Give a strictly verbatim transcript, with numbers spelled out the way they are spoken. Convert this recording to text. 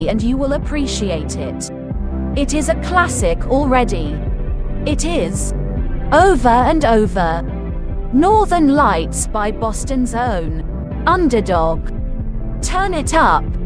and you will appreciate it. It is a classic already. It is Over and Over. Northern Lights by Boston's own Underdog. Turn it up.